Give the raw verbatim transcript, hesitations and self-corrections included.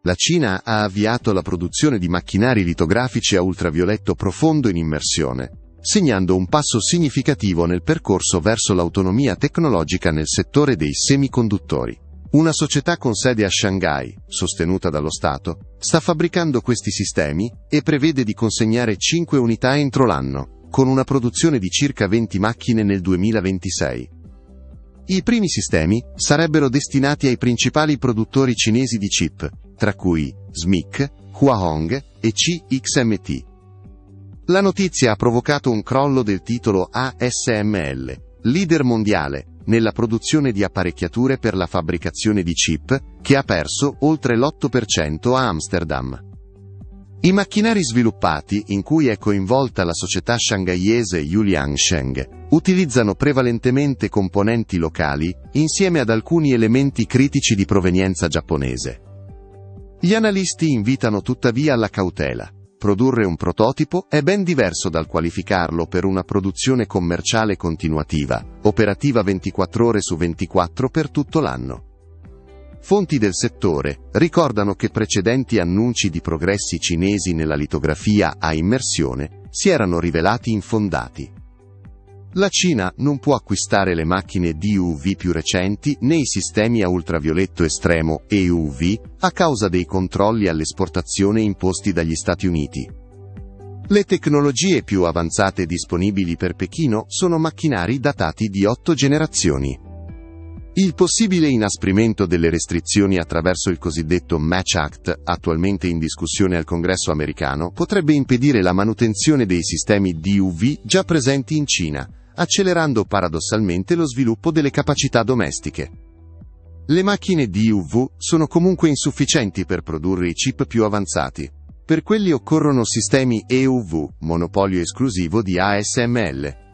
La Cina ha avviato la produzione di macchinari litografici a ultravioletto profondo in immersione, segnando un passo significativo nel percorso verso l'autonomia tecnologica nel settore dei semiconduttori. Una società con sede a Shanghai, sostenuta dallo Stato, sta fabbricando questi sistemi e prevede di consegnare cinque unità entro l'anno, con una produzione di circa venti macchine nel duemilaventisei. I primi sistemi sarebbero destinati ai principali produttori cinesi di chip, tra cui S M I C, Huahong e C X M T. La notizia ha provocato un crollo del titolo A S M L, leader mondiale nella produzione di apparecchiature per la fabbricazione di chip, che ha perso oltre l'otto per cento a Amsterdam. I macchinari sviluppati, in cui è coinvolta la società shanghaiese Yuliangsheng, utilizzano prevalentemente componenti locali, insieme ad alcuni elementi critici di provenienza giapponese. Gli analisti invitano tuttavia alla cautela. Produrre un prototipo è ben diverso dal qualificarlo per una produzione commerciale continuativa, operativa ventiquattro ore su ventiquattro per tutto l'anno. Fonti del settore ricordano che precedenti annunci di progressi cinesi nella litografia a immersione si erano rivelati infondati. La Cina non può acquistare le macchine D U V più recenti né i sistemi a ultravioletto estremo E U V a causa dei controlli all'esportazione imposti dagli Stati Uniti. Le tecnologie più avanzate disponibili per Pechino sono macchinari datati di otto generazioni. Il possibile inasprimento delle restrizioni attraverso il cosiddetto Match Act, attualmente in discussione al Congresso americano, potrebbe impedire la manutenzione dei sistemi D U V già presenti in Cina, accelerando paradossalmente lo sviluppo delle capacità domestiche. Le macchine D U V sono comunque insufficienti per produrre i chip più avanzati. Per quelli occorrono sistemi E U V, monopolio esclusivo di A S M L.